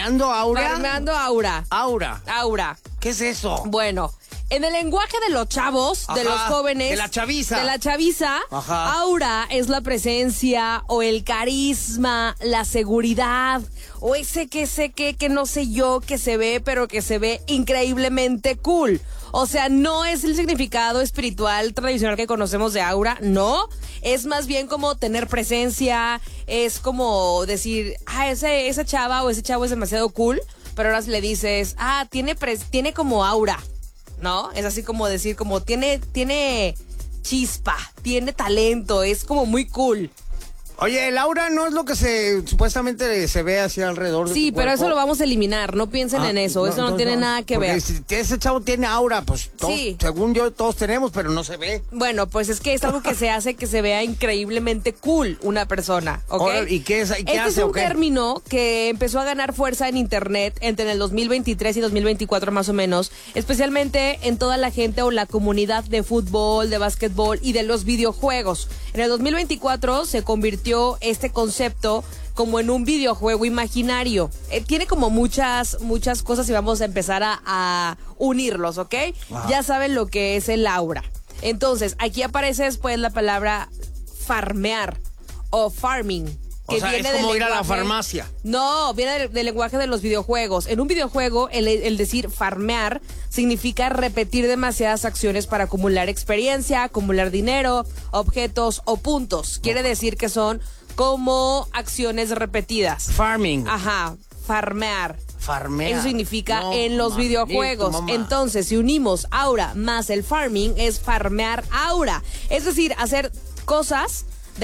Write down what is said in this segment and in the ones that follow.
¿Farmeando aura? Farmeando aura. Aura. ¿Qué es eso? Bueno, en el lenguaje de los chavos, de los jóvenes. De la chaviza. Ajá. Aura es la presencia o el carisma, la seguridad o ese que no sé yo, que se ve, pero que se ve increíblemente cool. O sea, no es el significado espiritual tradicional que conocemos de aura, no. Es más bien como tener presencia, es como decir, esa chava o ese chavo es demasiado cool, pero ahora le dices, tiene como aura, ¿no? Es así como decir, como tiene chispa, tiene talento, es como muy cool. Oye, el aura no es lo que supuestamente se ve hacia alrededor de Sí, tu pero cuerpo. eso lo vamos a eliminar, no piensen en eso, eso no tiene nada que ver. Si ese chavo tiene aura, pues todos, Sí. según yo, todos tenemos, pero no se ve. Bueno, pues es que es algo que se hace que se vea increíblemente cool una persona, ¿ok? Órale, ¿y qué hace? Es un término que empezó a ganar fuerza en internet entre el 2023 y 2024 más o menos, especialmente en toda la gente o la comunidad de fútbol, de básquetbol y de los videojuegos. En el 2024 se convirtió este concepto como en un videojuego imaginario. Tiene como muchas cosas y vamos a empezar a unirlos, ¿ok? Ajá. Ya saben lo que es el aura. Entonces, aquí aparece después la palabra farmear o farming. O sea, es como ir a la farmacia. No, viene del lenguaje de los videojuegos. En un videojuego, el decir farmear significa repetir demasiadas acciones para acumular experiencia, acumular dinero, objetos o puntos. Quiere decir que son como acciones repetidas. Farming. Ajá, farmear. Farmear. Eso significa No, en los videojuegos. mamá. Entonces, si unimos aura más el farming, es farmear aura. Es decir, hacer cosas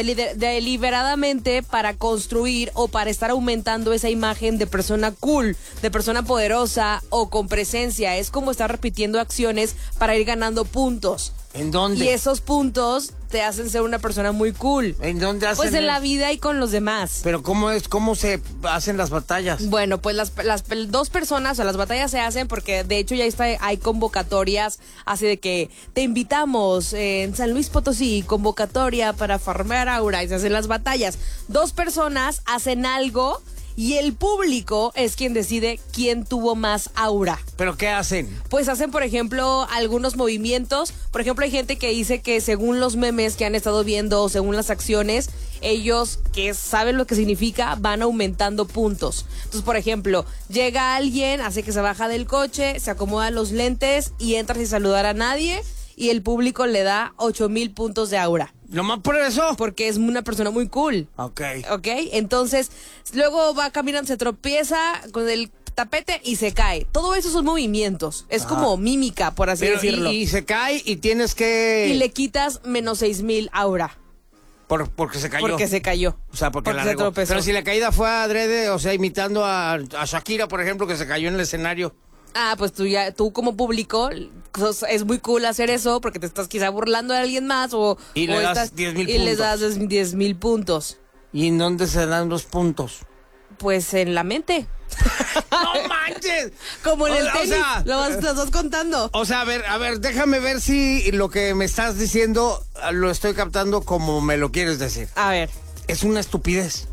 deliberadamente para construir o para estar aumentando esa imagen de persona cool, de persona poderosa o con presencia. Es como estar repitiendo acciones para ir ganando puntos. ¿En dónde? Y esos puntos te hacen ser una persona muy cool. ¿En dónde hacen? Pues en la vida y con los demás. Pero ¿cómo se hacen las batallas? Bueno, pues las dos personas, o las batallas se hacen porque de hecho ya hay convocatorias así de que te invitamos en San Luis Potosí, convocatoria para farmear aura, y se hacen las batallas. Dos personas hacen algo y el público es quien decide quién tuvo más aura. ¿Pero qué hacen? Pues hacen, por ejemplo, algunos movimientos. Por ejemplo, hay gente que dice que según los memes que han estado viendo o según las acciones, ellos que saben lo que significa van aumentando puntos. Entonces, por ejemplo, llega alguien, hace que se baja del coche, se acomoda los lentes y entra sin saludar a nadie y el público le da 8,000 puntos de aura. ¿Nomás por eso? Porque es una persona muy cool. Ok. Ok, entonces luego va caminando, se tropieza con el tapete y se cae. Todo eso son movimientos. Es como mímica, por así decirlo. Y se cae y tienes que... Y le quitas menos 6,000 aura. Porque se cayó. Porque se cayó. O sea, porque la se regó. tropezó. Pero si la caída fue adrede, o sea, imitando a Shakira, por ejemplo, que se cayó en el escenario. Ah, pues tú como público, es muy cool hacer eso porque te estás quizá burlando de alguien más Y le das 10,000 y les puntos. das 10,000 puntos. ¿Y en dónde se dan los puntos? Pues en la mente. ¡No manches! Como en el O tenis, sea, lo estás contando. O sea, a ver, déjame ver si lo que me estás diciendo lo estoy captando como me lo quieres decir. A ver, Es una estupidez.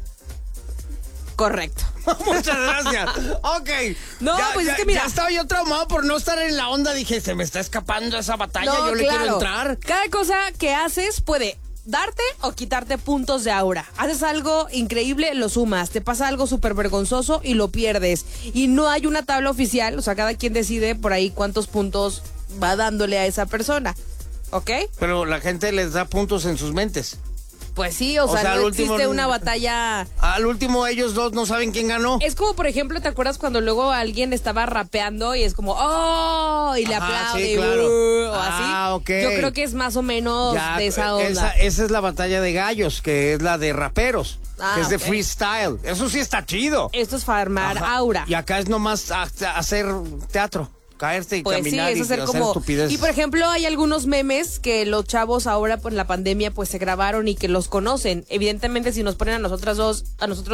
correcto. Muchas gracias. Ok. No, pues es que mira. Ya estaba yo traumado por no estar en la onda. Dije, se me está escapando esa batalla. No, yo le quiero entrar. Cada cosa que haces puede darte o quitarte puntos de aura. Haces algo increíble, lo sumas. Te pasa algo súper vergonzoso y lo pierdes. Y no hay una tabla oficial, o sea, cada quien decide por ahí cuántos puntos va dándole a esa persona. ¿Ok? Pero la gente les da puntos en sus mentes. Pues sí, o sea, al no último existe una batalla. Al último ellos dos no saben quién ganó. Es como, por ejemplo, ¿te acuerdas cuando luego alguien estaba rapeando y es como, ¡oh! Y le Ajá, aplaude, sí, claro. o así? Ok. Yo creo que es más o menos Ya, de esa onda. esa es la batalla de gallos, que es la de raperos, que es de ok. freestyle. Eso sí está chido. Esto es farmar Ajá. aura. Y acá es nomás hacer teatro, caerte y Pues sí, caminar es y hacer hacer como... estupideces. Y por ejemplo, hay algunos memes que los chavos ahora por la pandemia pues se grabaron y que los conocen. Evidentemente, si nos ponen a nosotros dos...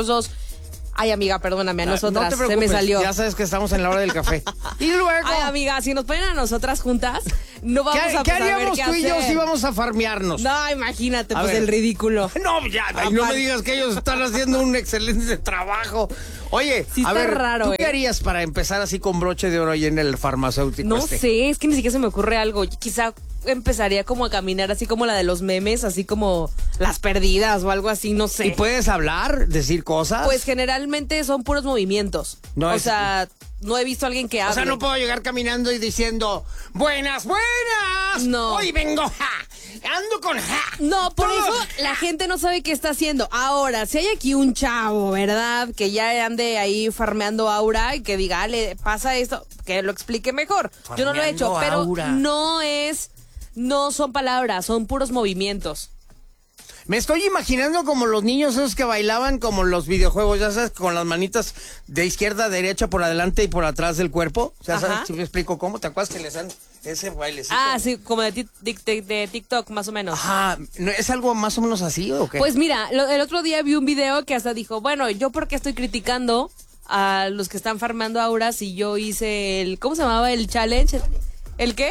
Ay, amiga, perdóname, a nosotras, no te se me preocupes, salió. Ya sabes que estamos en la hora del café. Y luego... Ay, amiga, si nos ponen a nosotras juntas, no vamos a ¿Qué saber haríamos qué tú y yo hacer. si íbamos a farmearnos? No, imagínate, A pues ver. el ridículo. No, ya, ay, no me digas que ellos están haciendo un excelente trabajo. Oye, Sí a está ver, raro, ¿tú qué harías para empezar así con broche de oro ahí en el farmacéutico No sé, es que ni siquiera se me ocurre algo. Quizá empezaría como a caminar así como la de los memes, así como las perdidas o algo así, no sé. ¿Y puedes hablar, decir cosas? Pues generalmente son puros movimientos. No o es- sea, no he visto a alguien que hable. O sea, no puedo llegar caminando y diciendo, buenas, buenas. No. Hoy vengo, ando con No, por Todos. eso la gente no sabe qué está haciendo. Ahora, si hay aquí un chavo, ¿verdad? Que ya ande ahí farmeando aura y que diga, le pasa esto, que lo explique mejor. Yo no lo he hecho, Farmeando pero aura. no son palabras, son puros movimientos. Me estoy imaginando como los niños esos que bailaban como los videojuegos, ya sabes, con las manitas de izquierda a derecha por adelante y por atrás del cuerpo. Ya sabes, Ajá. si me explico cómo, ¿te acuerdas que les dan ese bailecito? Ah, sí, como de TikTok, más o menos. Ajá, ¿no ¿es algo más o menos así o qué? Pues mira, el otro día vi un video que hasta dijo, bueno, yo por qué estoy criticando a los que están farmando auras y yo hice el, ¿cómo se llamaba el challenge? ¿El qué?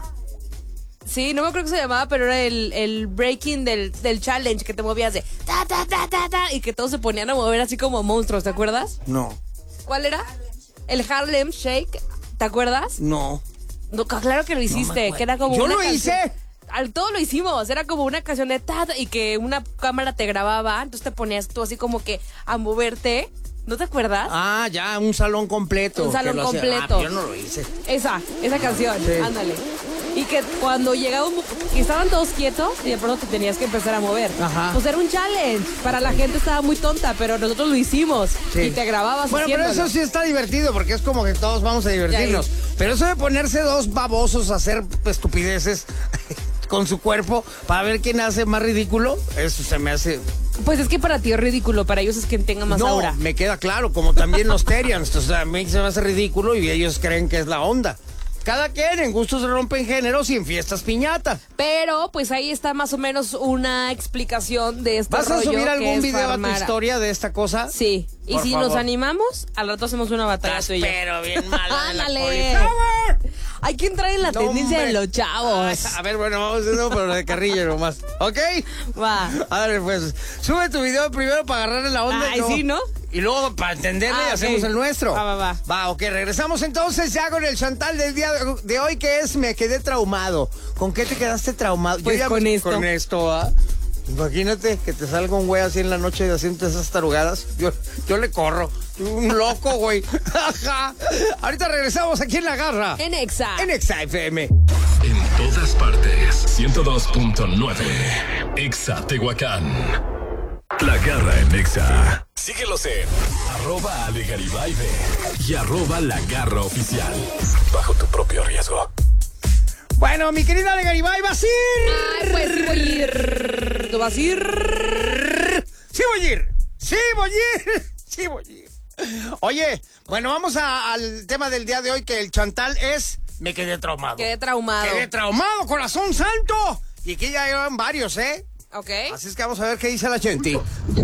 Sí, no me acuerdo cómo se llamaba, pero era el breaking del challenge que te movías de ta, ta, ta, ta, ta, y que todos se ponían a mover así como monstruos, ¿te acuerdas? No, ¿Cuál era? El Harlem Shake, ¿te acuerdas? no. No, claro que lo hiciste, acuerdo. que era como ¡Yo una lo canción- hice! Todo lo hicimos, era como una canción de ta, ta, y que una cámara te grababa, entonces te ponías tú así como que a moverte, ¿no te acuerdas? Ah, ya, un salón completo. Un salón que lo hacía. completo. Ah, yo no lo hice. Esa canción, Sí. ándale. Y que cuando llegaba que estaban todos quietos y de pronto te tenías que empezar a mover. Ajá. Pues era un challenge. Para la gente estaba muy tonta, pero nosotros lo hicimos. Sí. Y te grababas Bueno, pero haciéndolo. eso sí está divertido porque es como que todos vamos a divertirnos. Pero eso de ponerse dos babosos a hacer estupideces con su cuerpo para ver quién hace más ridículo, eso se me hace... Pues es que para ti es ridículo, para ellos es quien tenga más No, aura. me queda claro, como también los Terians. O sea, a mí se me hace ridículo y ellos creen que es la onda. Cada quien, en gustos se rompen géneros y en fiestas piñata. Pero pues ahí está más o menos una explicación de este ¿Vas a rollo subir que algún es video a tu farmar. historia de esta cosa? Sí. Y Por si favor. nos animamos, al rato hacemos una batalla tú y yo. Pero bien mala de la Ándale. cauliflower. Hay que entrar en la No, tendencia hombre. de los chavos. A ver, bueno, vamos a hacerlo, pero de carrilla nomás. ¿Ok? Va. A ver, pues, sube tu video primero para agarrarle la onda. Ay, sí, ¿no? Y luego para entenderle Ah, hacemos ok. el nuestro. Va. Va, ok, regresamos entonces ya con el Chantal del día de hoy, que es Me quedé traumado. ¿Con qué te quedaste traumado? Pues con esto. Con esto, ¿ah? Imagínate que te salga un güey así en la noche haciendo esas tarugadas. Yo le corro. Un loco, güey. Ajá. Ahorita regresamos aquí en La Garra. En Exa. En Exa FM. En todas partes. 102.9. Exa Tehuacán. La Garra en Exa. Síguelos en @AleGaribaibe y @La Garra Oficial. Bajo tu propio riesgo. Bueno, mi querida Ale Garibay, ¿vas a ir? Ay, pues sí voy a ir. ¿Tú vas a ir? Sí voy a ir. Sí voy a ir. Sí voy a ir. Oye, bueno, vamos al tema del día de hoy, que el Chantal es Me quedé traumado. Quedé traumado. Quedé traumado, corazón santo. Y aquí ya llevan varios, ¿eh? Ok. Así es que vamos a ver qué dice la gente.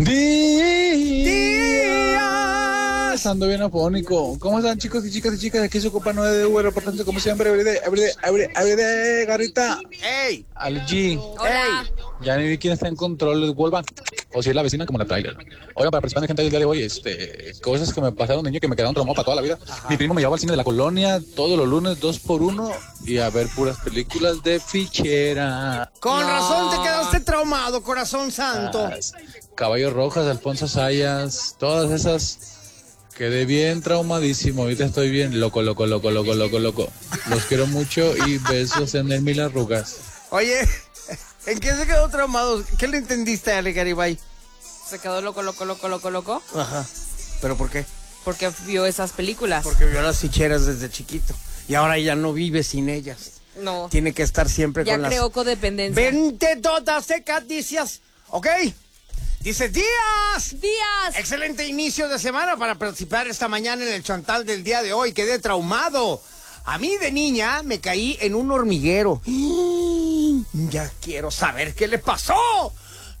Días. Ando bien afónico. ¿Cómo están, chicos y chicas? Aquí se ocupa 9 de Uber, reportando como siempre, everyday, garrita. ¡Ey! Al G. Hola. Ya ni vi quién está en control, vuelvan. O si es la vecina como la trailer. Oigan, para participar en gente del día de hoy, cosas que me pasaron de niño que me quedaron traumados para toda la vida. Mi primo me llevaba al cine de la colonia todos los lunes, 2x1, y a ver puras películas de fichera. Con No. razón te quedaste traumado, corazón santo. Caballos Rojas, Alfonso Sayas, todas esas. Quedé bien traumadísimo. Ahorita estoy bien loco. Los quiero mucho y besos en el mil arrugas. Oye, ¿en qué se quedó traumado? ¿Qué le entendiste a Ale Garibay? Se quedó loco. Ajá. ¿Pero por qué? Porque vio esas películas. Porque vio las ficheras desde chiquito. Y ahora ya no vive sin ellas. No. Tiene que estar siempre Ya con creó las... codependencia. 20 todas secaticias. ¿Ok? Dice, ¡días! Días. Excelente inicio de semana para participar esta mañana en el Chantal del día de hoy. Quedé traumado. A mí de niña me caí en un hormiguero. Ya quiero saber qué le pasó.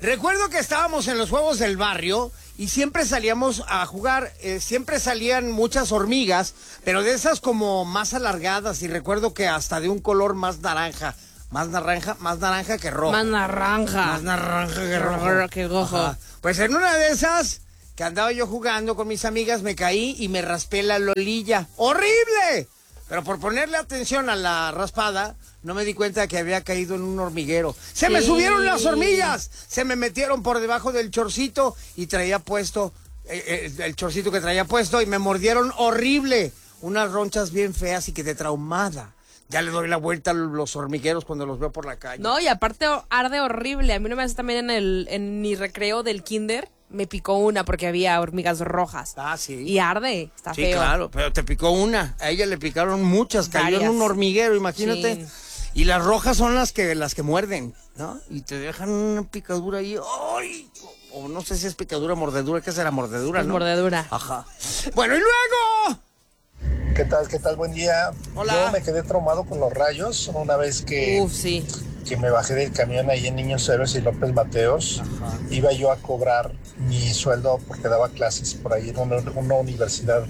Recuerdo que estábamos en los juegos del barrio y siempre salíamos a jugar, siempre salían muchas hormigas, pero de esas como más alargadas, y recuerdo que hasta de un color más naranja que rojo. Más naranja que rojo. Ajá. Pues en una de esas que andaba yo jugando con mis amigas, me caí y me raspé la lolilla. ¡Horrible! Pero por ponerle atención a la raspada, no me di cuenta que había caído en un hormiguero. ¡Se me subieron las hormigas! Se me metieron por debajo del chorcito y traía puesto, el chorcito que traía puesto, y me mordieron horrible. Unas ronchas bien feas y quedé traumada. Ya le doy la vuelta a los hormigueros cuando los veo por la calle. No, y aparte arde horrible. A mí no me hace también en mi recreo del kinder. Me picó una porque había hormigas rojas. Ah, sí. Y arde, está feo. Sí, claro, pero te picó una. A ella le picaron muchas, cayó en un hormiguero, imagínate. Sí. Y las rojas son las que muerden, ¿no? Y te dejan una picadura ahí. ¡Ay! O no sé si es picadura, mordedura. ¿Qué será? Mordedura, es ¿no? Mordedura. Ajá. Bueno, y luego... ¿Qué tal? ¿Qué tal? Buen día. Hola. Yo me quedé traumado con los rayos una vez que... Sí. Que me bajé del camión ahí en Niños Héroes y López Mateos. Ajá. Iba yo a cobrar mi sueldo porque daba clases por ahí en una universidad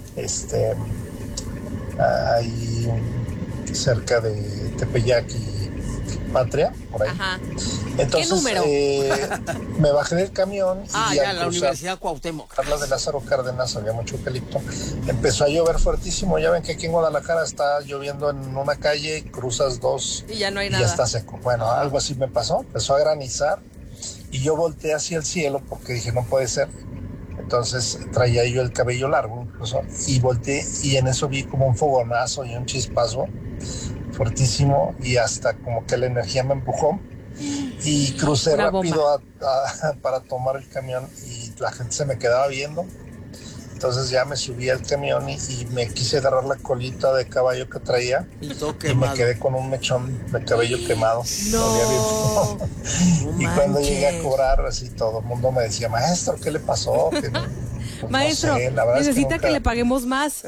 ahí cerca de Tepeyac y Patria, por ahí. Ajá. Entonces, ¿qué número? Me bajé del camión y ya, la Universidad Cuauhtémoc. Carlos de Lázaro Cárdenas, había mucho eucalipto. Empezó a llover fuertísimo. Ya ven que aquí en Guadalajara está lloviendo en una calle, cruzas dos y ya no hay y nada. Ya está seco. Bueno, algo así me pasó. Empezó a granizar y yo volteé hacia el cielo porque dije, no puede ser. Entonces traía yo el cabello largo incluso y volteé y en eso vi como un fogonazo y un chispazo fuertísimo y hasta como que la energía me empujó y crucé una rápido para tomar el camión y la gente se me quedaba viendo. Entonces ya me subí al camión y me quise agarrar la colita de caballo que traía y me quedé con un mechón de cabello quemado. No. Y cuando llegué a cobrar, así todo el mundo me decía, maestro, ¿qué le pasó? Que no, pues maestro, no sé, necesita que le paguemos más.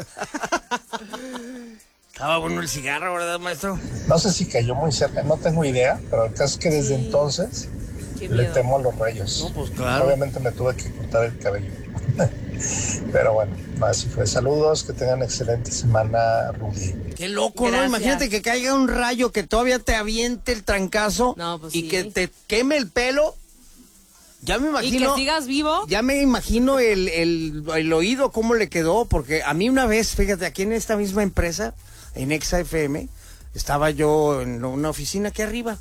Estaba bueno el cigarro, ¿verdad, maestro? No sé si cayó muy cerca, no tengo idea, pero el caso es que desde entonces le temo a los rayos. No, pues claro. Obviamente me tuve que cortar el cabello. Pero bueno, así fue. Saludos, que tengan excelente semana, Rudy. Qué loco, gracias. ¿no? Imagínate que caiga un rayo que todavía te aviente el trancazo y que te queme el pelo. Ya me imagino. Y que sigas vivo. Ya me imagino el oído, cómo le quedó, porque a mí una vez, fíjate, aquí en esta misma empresa, en Exa FM, estaba yo en una oficina aquí arriba.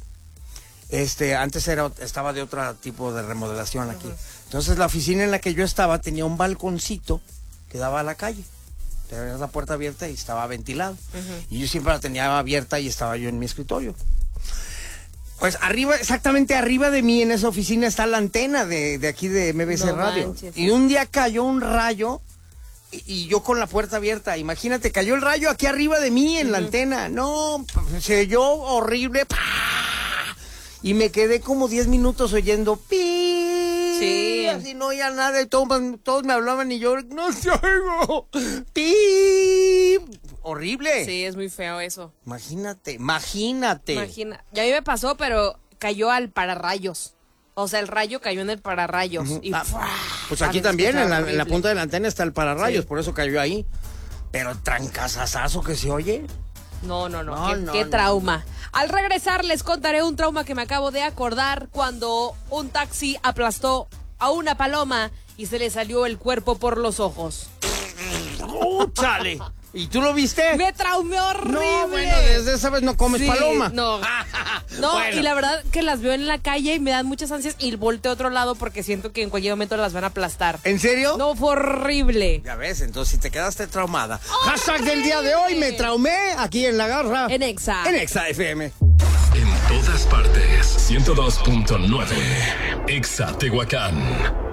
Antes estaba de otro tipo de remodelación aquí. Entonces la oficina en la que yo estaba tenía un balconcito que daba a la calle. Tenía la puerta abierta y estaba ventilado. Y yo siempre la tenía abierta y estaba yo en mi escritorio. Pues arriba, exactamente arriba de mí en esa oficina está la antena de aquí de MBC Radio. Manches. Y un día cayó un rayo y yo con la puerta abierta. Imagínate, cayó el rayo aquí arriba de mí en la antena. No, se oyó horrible. ¡Pah! Y me quedé como 10 minutos oyendo pi. Sí. Así no oía nada y todos me hablaban y yo no te oigo. Pi. Horrible. Sí, es muy feo eso. Imagínate. Ya a mí me pasó, pero cayó al pararrayos. O sea, el rayo cayó en el pararrayos. Y pues aquí también, en la punta de la antena está el pararrayos, por eso cayó ahí. Pero trancazazazo que se oye. No. Qué trauma. Al regresar les contaré un trauma que me acabo de acordar cuando un taxi aplastó a una paloma y se le salió el cuerpo por los ojos. ¡Chale! ¿Y tú lo viste? Me traumé horrible. No, bueno, desde esa vez no comes paloma. No, bueno. Y la verdad que las veo en la calle y me dan muchas ansias y volteo a otro lado porque siento que en cualquier momento las van a aplastar. ¿En serio? No, fue horrible. Ya ves, entonces si te quedaste traumada. Hashtag del día de hoy, me traumé aquí en La Garra. En Exa. En Exa FM. En todas partes, 102.9. Exa Tehuacán.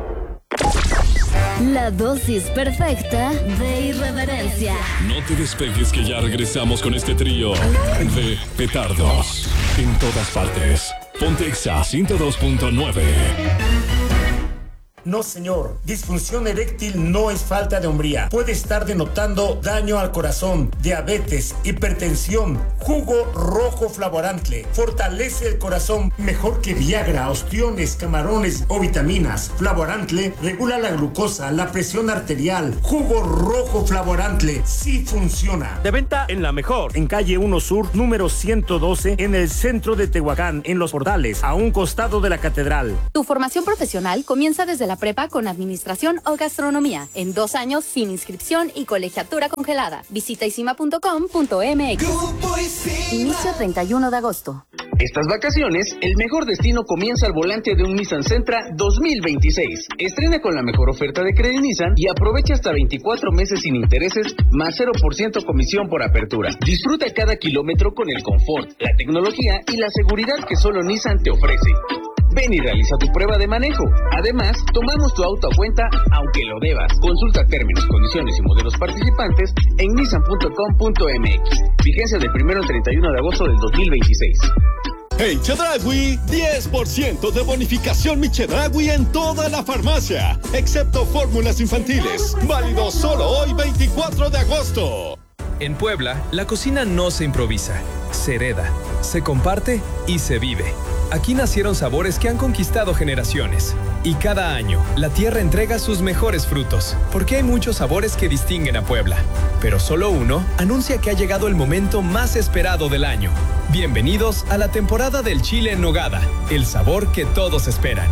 La dosis perfecta de irreverencia. No te despegues que ya regresamos con este trío de petardos. En todas partes. Ponte Exa 102.9. No, señor. Disfunción eréctil no es falta de hombría. Puede estar denotando daño al corazón, diabetes, hipertensión. Jugo rojo Flavorantle fortalece el corazón mejor que Viagra, ostiones, camarones o vitaminas. Flavorantle regula la glucosa, la presión arterial. Jugo rojo Flavorantle sí funciona. De venta en La Mejor, en calle 1 Sur, número 112, en el centro de Tehuacán, en Los Portales, a un costado de la catedral. Tu formación profesional comienza desde la prepa con administración o gastronomía, en 2 años sin inscripción y colegiatura congelada. Visita isima.com.mx. Inicio 31 de agosto. Estas vacaciones, el mejor destino comienza al volante de un Nissan Sentra 2026. Estrena con la mejor oferta de Credit Nissan y aprovecha hasta 24 meses sin intereses, más 0% comisión por apertura. Disfruta cada kilómetro con el confort, la tecnología y la seguridad que solo Nissan te ofrece. Ven y realiza tu prueba de manejo. Además, tomamos tu auto a cuenta aunque lo debas. Consulta términos, condiciones y modelos participantes en nissan.com.mx. Vigencia del 1 al 31 de agosto del 2026. En Chedraui, 10% de bonificación Mi Chedraui en toda la farmacia, excepto fórmulas infantiles. Válido solo hoy, 24 de agosto. En Puebla, la cocina no se improvisa, se hereda, se comparte y se vive. Aquí nacieron sabores que han conquistado generaciones. Y cada año, la tierra entrega sus mejores frutos, porque hay muchos sabores que distinguen a Puebla. Pero solo uno anuncia que ha llegado el momento más esperado del año. Bienvenidos a la temporada del chile en nogada, el sabor que todos esperan.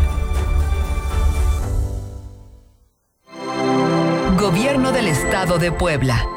Gobierno del Estado de Puebla.